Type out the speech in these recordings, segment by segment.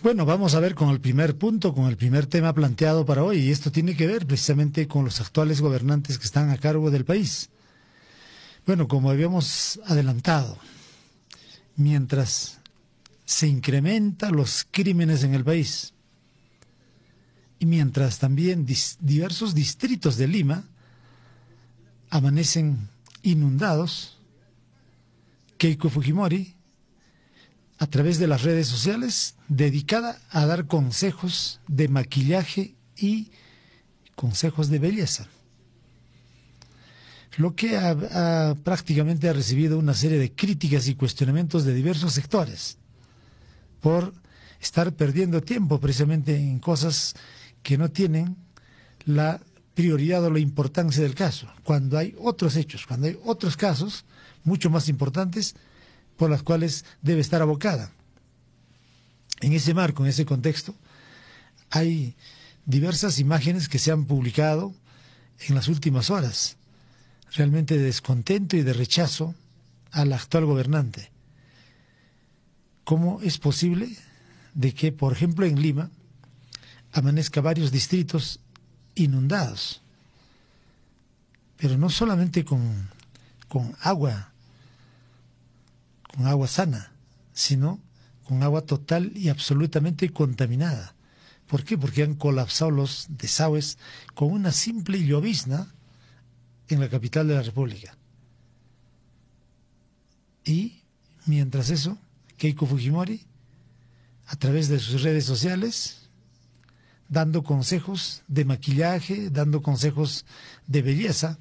Bueno, vamos a ver con el primer punto, con el primer tema planteado para hoy, y esto tiene que ver precisamente con los actuales gobernantes que están a cargo del país. Bueno, como habíamos adelantado, mientras se incrementan los crímenes en el país y mientras también diversos distritos de Lima amanecen inundados, Keiko Fujimori, a través de las redes sociales, dedicada a dar consejos de maquillaje y consejos de belleza, lo que prácticamente ha recibido una serie de críticas y cuestionamientos de diversos sectores por estar perdiendo tiempo precisamente en cosas que no tienen la prioridad o la importancia del caso, cuando hay otros hechos, cuando hay otros casos mucho más importantes por las cuales debe estar abocada. En ese marco, en ese contexto, hay diversas imágenes que se han publicado en las últimas horas, realmente de descontento y de rechazo al actual gobernante. ¿Cómo es posible de que, por ejemplo, en Lima amanezca varios distritos inundados? Pero no solamente con agua sana, sino con agua total y absolutamente contaminada. ¿Por qué? Porque han colapsado los desagües con una simple llovizna en la capital de la República. Y mientras eso, Keiko Fujimori, a través de sus redes sociales, dando consejos de maquillaje, dando consejos de belleza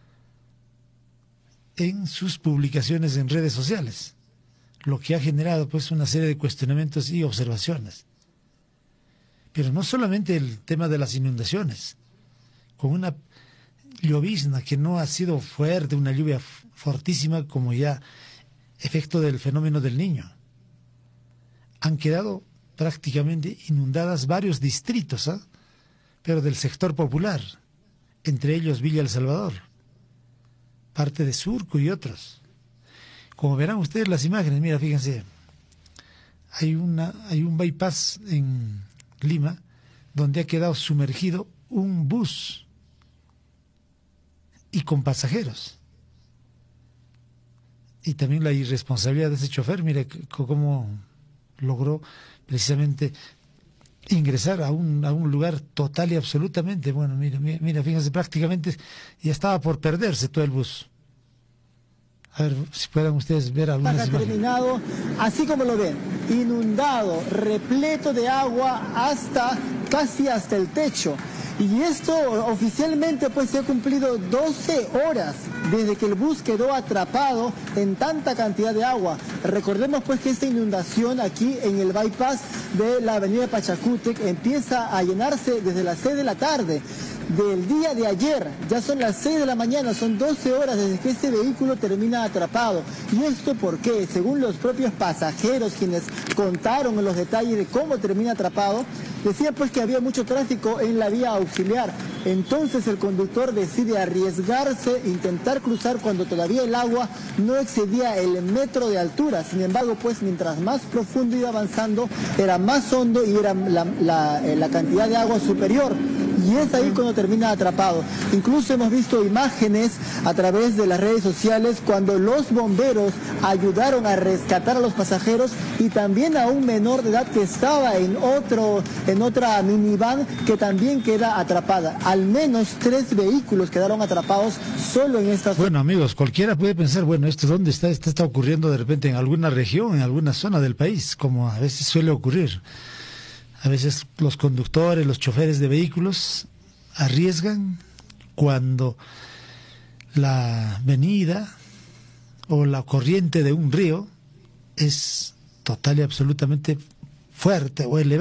en sus publicaciones en redes sociales, lo que ha generado pues una serie de cuestionamientos y observaciones. Pero no solamente el tema de las inundaciones, con una llovizna que no ha sido fuerte, una lluvia fortísima como ya efecto del fenómeno del Niño. Han quedado prácticamente inundadas varios distritos, pero del sector popular, entre ellos Villa El Salvador, parte de Surco y otros. Como verán ustedes las imágenes, mira, fíjense, hay un bypass en Lima donde ha quedado sumergido un bus y con pasajeros. Y también la irresponsabilidad de ese chofer, mira cómo logró precisamente ingresar a un lugar total y absolutamente, bueno, mira, fíjense, prácticamente ya estaba por perderse todo el bus. A ver si puedan ustedes ver algunas imágenes. Terminado, así como lo ven, inundado, repleto de agua casi hasta el techo. Y esto oficialmente pues se ha cumplido 12 horas desde que el bus quedó atrapado en tanta cantidad de agua. Recordemos pues que esta inundación aquí en el bypass de la avenida Pachacútec empieza a llenarse desde las 6 de la tarde del día de ayer. Ya son las 6 de la mañana, son 12 horas desde que este vehículo termina atrapado. ¿Y esto por qué? Según los propios pasajeros, quienes contaron los detalles de cómo termina atrapado, decían pues que había mucho tráfico en la vía auxiliar. Entonces el conductor decide arriesgarse, intentar cruzar cuando todavía el agua no excedía el metro de altura. Sin embargo, pues mientras más profundo iba avanzando, era más hondo y era la cantidad de agua superior. Y es ahí cuando termina atrapado. Incluso hemos visto imágenes a través de las redes sociales cuando los bomberos ayudaron a rescatar a los pasajeros y también a un menor de edad que estaba en otra minivan que también queda atrapada. Al menos 3 vehículos quedaron atrapados solo en esta zona. Bueno, amigos, cualquiera puede pensar, bueno, ¿esto dónde está? Esto está ocurriendo de repente en alguna región, en alguna zona del país, como a veces suele ocurrir. A veces los conductores, los choferes de vehículos arriesgan cuando la avenida o la corriente de un río es total y absolutamente fuerte o elevada.